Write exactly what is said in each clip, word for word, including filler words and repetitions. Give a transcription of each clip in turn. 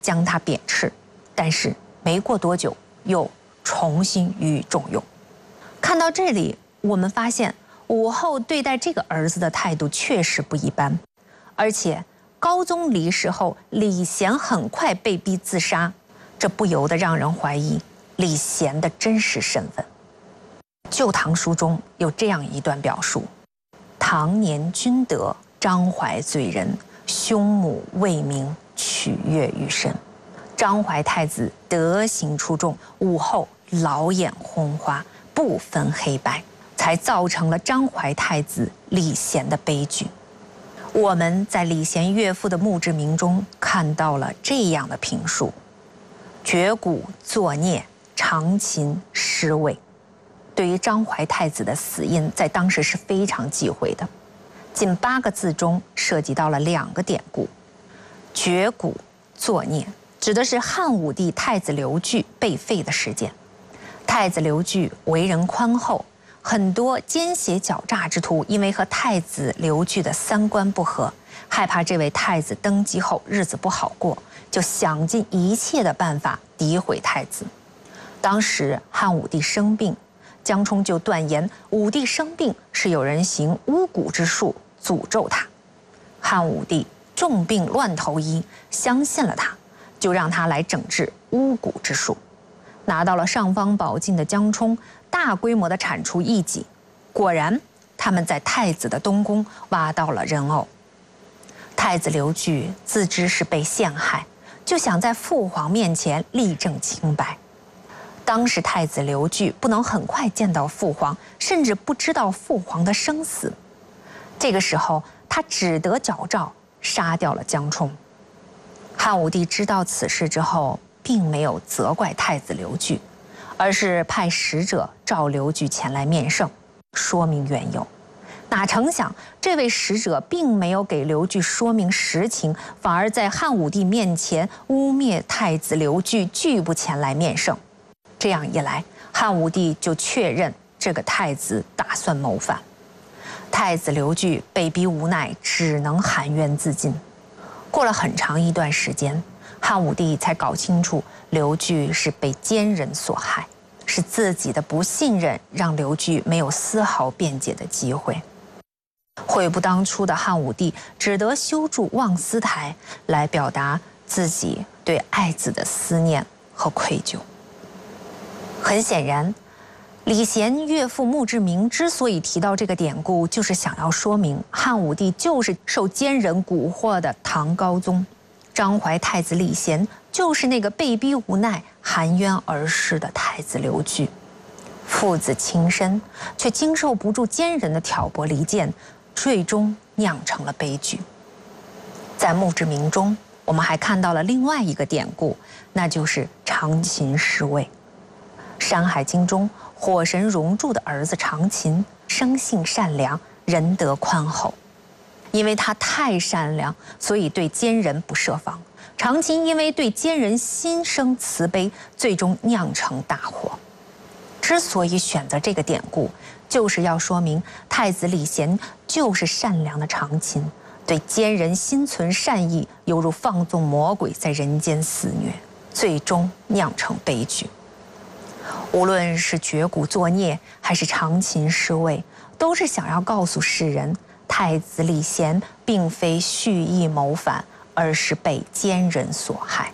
将他贬斥，但是没过多久又重新予以重用。看到这里，我们发现武后对待这个儿子的态度确实不一般，而且高宗离世后，李贤很快被逼自杀，这不由得让人怀疑李贤的真实身份。《旧唐书》中有这样一段表述：唐年君德，张怀罪人，兄母未明，取悦于身。张怀太子德行出众，武后老眼昏花，不分黑白，才造成了张怀太子李贤的悲剧。我们在李贤岳父的墓志铭中看到了这样的评述：绝骨作孽，长琴失位。对于张怀太子的死因，在当时是非常忌讳的。仅八个字中涉及到了两个典故。绝骨作孽指的是汉武帝太子刘据被废的事件。太子刘据为人宽厚，很多奸邪狡诈之徒因为和太子刘据的三观不合，害怕这位太子登基后日子不好过，就想尽一切的办法诋毁太子。当时汉武帝生病，江充就断言武帝生病是有人行巫蛊之术诅咒他。汉武帝重病乱投医，相信了他，就让他来整治巫蛊之术。拿到了尚方宝镜的江充大规模的铲除异己，果然他们在太子的东宫挖到了人偶。太子刘据自知是被陷害，就想在父皇面前力证清白。当时太子刘据不能很快见到父皇，甚至不知道父皇的生死。这个时候，他只得矫诏杀掉了江充。汉武帝知道此事之后，并没有责怪太子刘据，而是派使者召刘据前来面圣，说明缘由。哪成想，这位使者并没有给刘据说明实情，反而在汉武帝面前污蔑太子刘据拒不前来面圣。这样一来，汉武帝就确认这个太子打算谋反。太子刘据被逼无奈，只能含冤自尽。过了很长一段时间，汉武帝才搞清楚刘据是被奸人所害，是自己的不信任让刘据没有丝毫辩解的机会。悔不当初的汉武帝只得修筑望思台，来表达自己对爱子的思念和愧疚。很显然，李贤岳父墓志铭之所以提到这个典故，就是想要说明汉武帝就是受奸人蛊惑的唐高宗，张怀太子李贤就是那个被逼无奈含冤而逝的太子刘据。父子情深，却经受不住奸人的挑拨离间，最终酿成了悲剧。在墓志铭中，我们还看到了另外一个典故，那就是长琴失位。《山海经》中，火神荣柱的儿子长琴生性善良，仁德宽厚。因为他太善良，所以对奸人不设防。长琴因为对奸人心生慈悲，最终酿成大祸。之所以选择这个典故，就是要说明太子李贤就是善良的长琴，对奸人心存善意，犹如放纵魔鬼在人间肆虐，最终酿成悲剧。无论是绝骨作孽，还是长琴失位，都是想要告诉世人，太子李贤并非蓄意谋反，而是被奸人所害。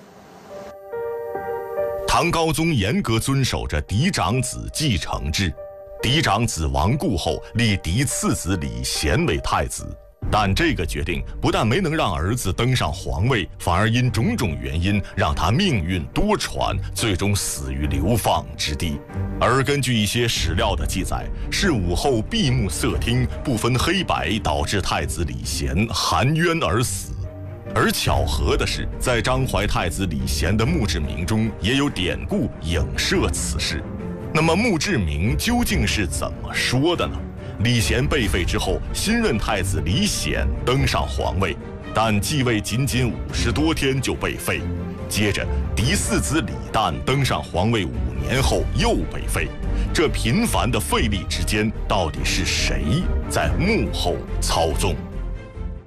唐高宗严格遵守着嫡长子继承制，嫡长子亡故后立嫡次子李贤为太子。但这个决定不但没能让儿子登上皇位，反而因种种原因让他命运多舛，最终死于流放之地。而根据一些史料的记载，是武后闭目塞听，不分黑白，导致太子李贤含冤而死。而巧合的是，在张怀太子李贤的墓志铭中也有典故影射此事。那么墓志铭究竟是怎么说的呢？李贤被废之后，新任太子李显登上皇位，但继位仅仅五十多天就被废。接着，嫡四子李旦登上皇位五年后又被废。这频繁的废立之间，到底是谁在幕后操纵？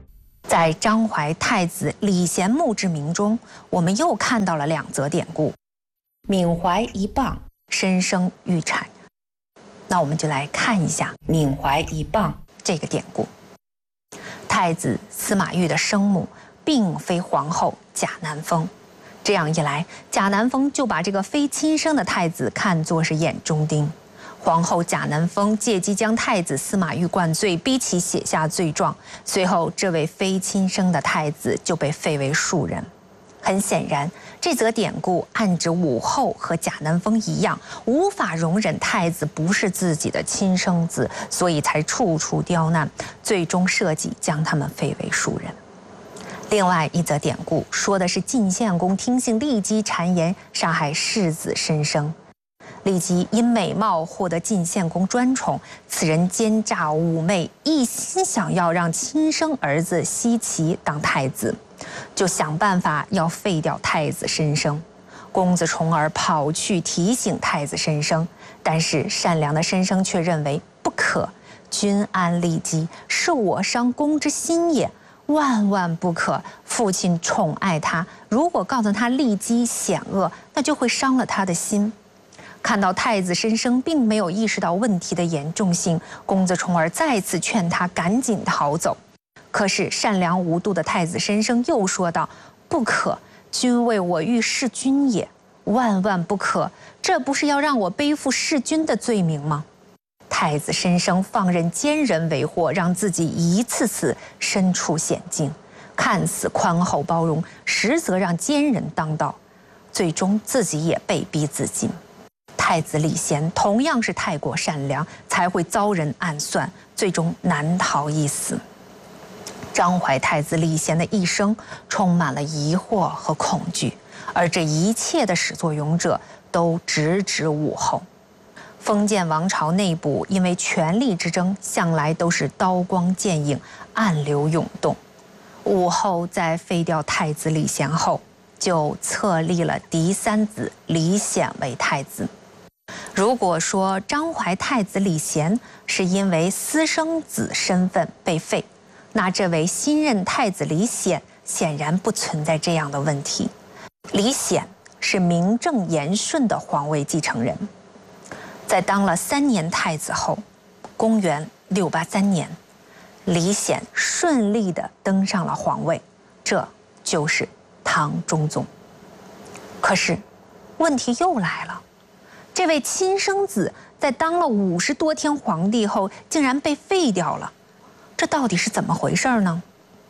在张怀太子李贤墓志铭中，我们又看到了两则典故：缅怀一谤，申生欲产。那我们就来看一下缅怀一谤这个典故。太子司马昱的生母并非皇后贾南风，这样一来，贾南风就把这个非亲生的太子看作是眼中钉。皇后贾南风借机将太子司马昱灌醉，逼其写下罪状。随后，这位非亲生的太子就被废为庶人。很显然，这则典故暗指武后和贾南风一样，无法容忍太子不是自己的亲生子，所以才处处刁难，最终设计将他们废为庶人。另外一则典故说的是晋献公听信骊姬谗言，杀害世子申生。骊姬因美貌获得晋献公专宠，此人奸诈妩媚，一心想要让亲生儿子奚齐当太子，就想办法要废掉太子申生。公子重耳跑去提醒太子申生，但是善良的申生却认为不可，君安骊姬，是我伤公之心也，万万不可。父亲宠爱他，如果告诉他骊姬险恶，那就会伤了他的心。看到太子申生并没有意识到问题的严重性，公子重耳再次劝他赶紧逃走。可是善良无度的太子申生又说道：“不可，君为我欲弑君也，万万不可！这不是要让我背负弑君的罪名吗？”太子申生放任奸人为祸，让自己一次次身处险境，看似宽厚包容，实则让奸人当道，最终自己也被逼自尽。太子李贤同样是太过善良，才会遭人暗算，最终难逃一死。张怀太子李贤的一生充满了疑惑和恐惧，而这一切的始作俑者都直指武后。封建王朝内部因为权力之争，向来都是刀光剑影，暗流涌动。武后在废掉太子李贤后，就册立了嫡三子李显为太子。如果说张怀太子李贤是因为私生子身份被废，那这位新任太子李显显然不存在这样的问题。李显是名正言顺的皇位继承人，在当了三年太子后，公元六八三年，李显顺利地登上了皇位，这就是唐中宗。可是，问题又来了。这位亲生子在当了五十多天皇帝后，竟然被废掉了，这到底是怎么回事呢？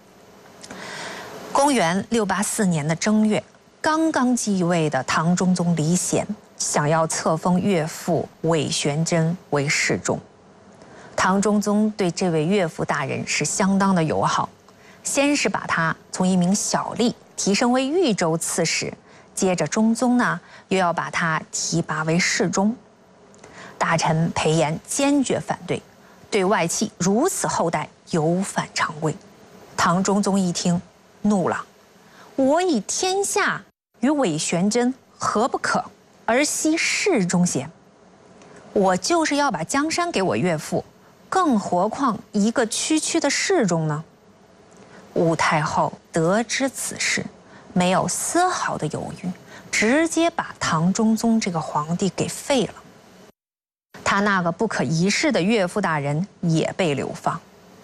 公元六八四年的正月，刚刚继位的唐中宗李显想要册封岳父韦玄真为侍中。唐中宗对这位岳父大人是相当的友好，先是把他从一名小吏提升为豫州刺史。接着，中宗呢又要把他提拔为侍中。大臣裴炎坚决反对，对外戚如此厚待，有反常规。唐中宗一听，怒了：“我以天下与韦玄真何不可，而惜侍中邪？我就是要把江山给我岳父，更何况一个区区的侍中呢？”武太后得知此事，没有丝毫的犹豫，直接把唐中宗这个皇帝给废了。他那个不可一世的岳父大人也被流放。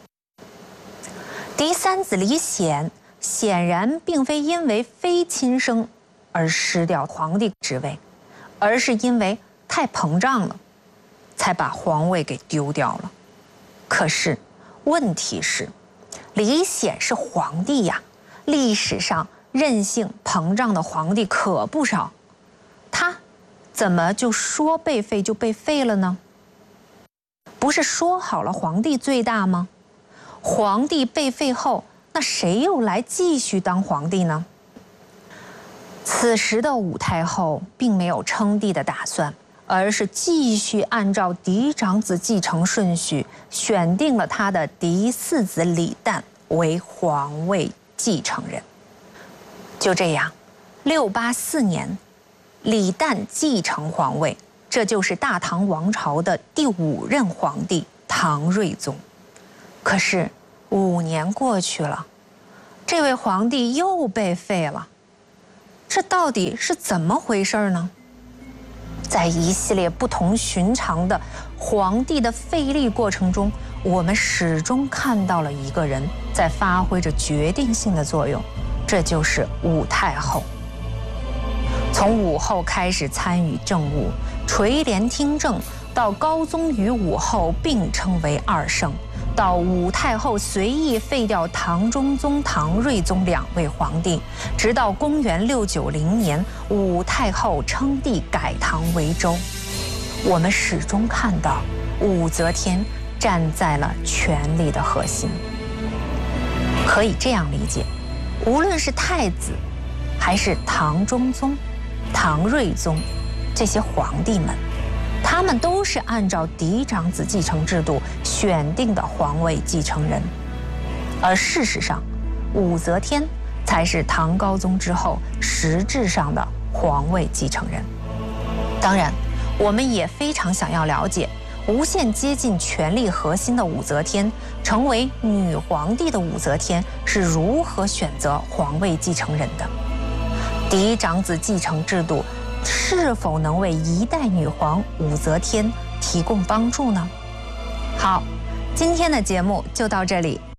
嫡三子李显显然并非因为非亲生而失掉皇帝职位，而是因为太膨胀了，才把皇位给丢掉了。可是问题是，李显是皇帝呀，历史上任性膨胀的皇帝可不少，他怎么就说被废就被废了呢？不是说好了皇帝最大吗？皇帝被废后，那谁又来继续当皇帝呢？此时的武太后并没有称帝的打算，而是继续按照嫡长子继承顺序，选定了他的嫡四子李旦为皇位继承人。就这样，六八四年，李旦继承皇位，这就是大唐王朝的第五任皇帝唐睿宗。可是五年过去了， 这位皇帝又被废了。这到底是怎么回事呢？在一系列不同寻常的皇帝的废立过程中，我们始终看到了一个人在发挥着决定性的作用，这就是武太后。从武后开始参与政务，垂帘听政，到高宗与武后并称为二圣，到武太后随意废掉唐中宗、唐睿宗两位皇帝，直到公元六九零年，武太后称帝改唐为周，我们始终看到武则天站在了权力的核心。可以这样理解，无论是太子，还是唐中宗、唐睿宗这些皇帝们，他们都是按照嫡长子继承制度选定的皇位继承人，而事实上，武则天才是唐高宗之后实质上的皇位继承人。当然，我们也非常想要了解，无限接近权力核心的武则天，成为女皇帝的武则天是如何选择皇位继承人的？嫡长子继承制度是否能为一代女皇武则天提供帮助呢？好，今天的节目就到这里，